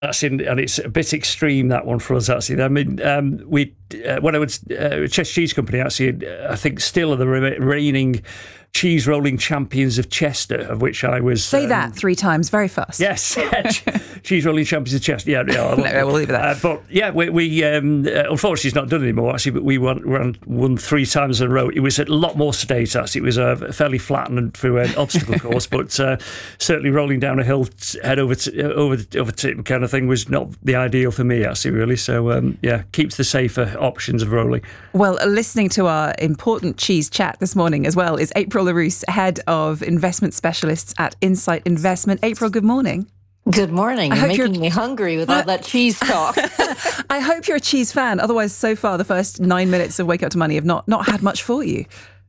And it's a bit extreme, that one, for us, actually. I mean, when I was Chester Cheese Company, actually, I think still are the reigning cheese rolling champions of Chester, of which I was. Say that 3 times, very fast. Yes, cheese rolling champions of Chester. Yeah, no, we'll leave it that. But yeah, we unfortunately it's not done anymore. Actually, but we won 3 times in a row. It was a lot more sedate. Actually, it was a fairly flat and through an obstacle course, but certainly rolling down a hill head over to kind of thing was not the ideal for me, actually, really. So keeps the safer options of rolling. Well, listening to our important cheese chat this morning as well is April LaRousse, Head of Investment Specialists at Insight Investment. April, good morning. Good morning. You're making me hungry with all that cheese talk. I hope you're a cheese fan. Otherwise, so far, the first 9 minutes of Wake Up to Money have not had much for you.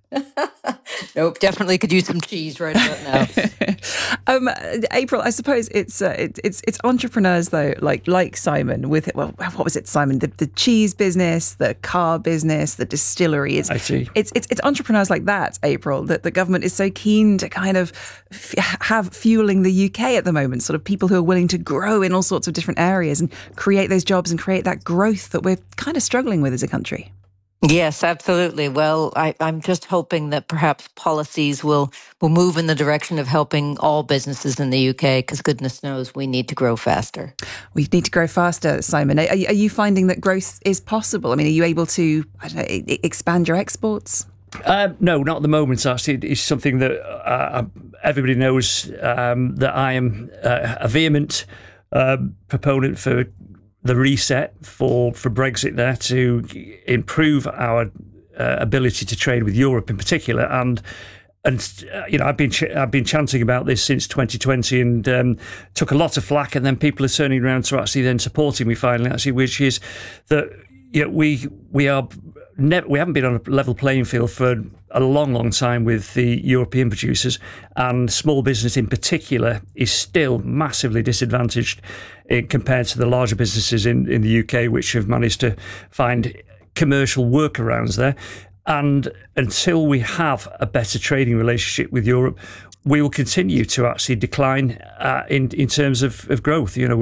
Nope, definitely could use some cheese right about now. April, I suppose it's entrepreneurs though, like Simon with it. Well, what was it, Simon? The cheese business, the car business, the distillery. I see. It's entrepreneurs like that, April, that the government is so keen to kind of have fueling the UK at the moment. Sort of people who are willing to grow in all sorts of different areas and create those jobs and create that growth that we're kind of struggling with as a country. Yes, absolutely. Well, I'm just hoping that perhaps policies will move in the direction of helping all businesses in the UK, because goodness knows we need to grow faster. We need to grow faster, Simon. Are you finding that growth is possible? I mean, are you able to expand your exports? No, not at the moment, actually. It's something that everybody knows that I am a vehement proponent for the reset for Brexit there to improve our ability to trade with Europe in particular, and I've been chanting about this since 2020 and took a lot of flack, and then people are turning around to actually then supporting me finally, actually, which is that we haven't been on a level playing field for a long time with the European producers, and small business in particular is still massively disadvantaged compared to the larger businesses in the UK, which have managed to find commercial workarounds there. And until we have a better trading relationship with Europe, we will continue to actually decline in terms of growth. We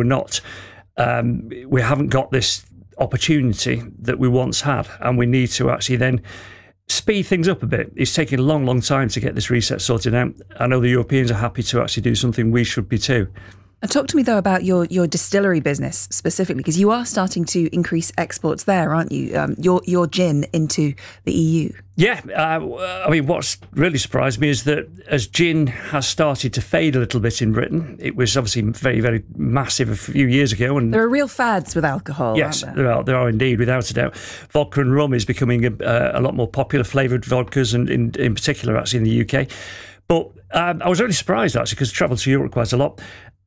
haven't got this opportunity that we once had, and we need to actually then speed things up a bit. It's taking a long time to get this reset sorted out. I know the Europeans are happy to actually do something. We should be too. And talk to me, though, about your distillery business specifically, because you are starting to increase exports there, aren't you? Your gin into the EU. Yeah. I mean, what's really surprised me is that as gin has started to fade a little bit in Britain, it was obviously very, very massive a few years ago. And there are real fads with alcohol, yes, aren't there? There are indeed, without a doubt. Vodka and rum is becoming a lot more popular, flavoured vodkas, and in particular, actually, in the UK. But I was really surprised, actually, because I travelled to Europe quite a lot.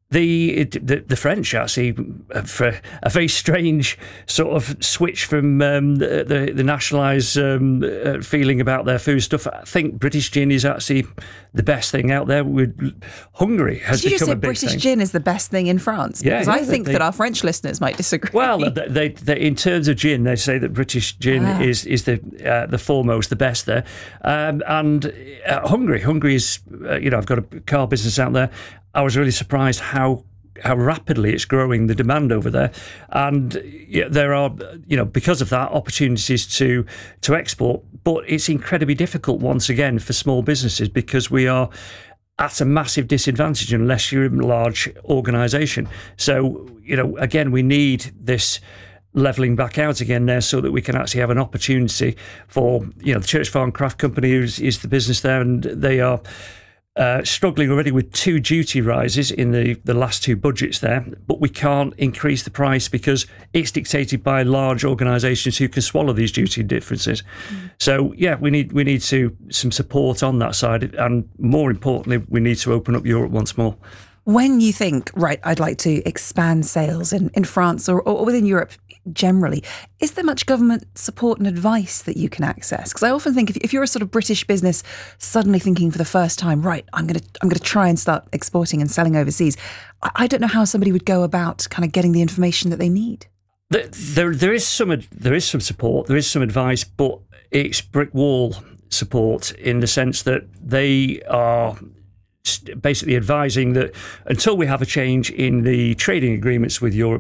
The French, actually, for a very strange sort of switch from the nationalised feeling about their food stuff. I think British gin is actually the best thing out there. Hungary has become a big thing. Did you just say British gin is the best thing in France? Yeah, because I think that our French listeners might disagree. Well, they in terms of gin, they say that British gin is the foremost, the best there. And Hungary is, I've got a car business out there. I was really surprised how rapidly it's growing, the demand over there. And there are, because of that, opportunities to export. But it's incredibly difficult, once again, for small businesses, because we are at a massive disadvantage unless you're a large organisation. So, again, we need this levelling back out again there so that we can actually have an opportunity for, the Church Farm Craft Company is the business there, and they are struggling already with 2 duty rises in the last 2 budgets there, but we can't increase the price because it's dictated by large organisations who can swallow these duty differences. So we need some support on that side, and more importantly, we need to open up Europe once more. When you think, right, I'd like to expand sales in France or within Europe generally, is there much government support and advice that you can access? Because I often think if you're a sort of British business suddenly thinking for the first time, right, I'm going to try and start exporting and selling overseas, I don't know how somebody would go about kind of getting the information that they need. There is some support, there is some advice, but it's brick wall support in the sense that they are basically advising that until we have a change in the trading agreements with Europe,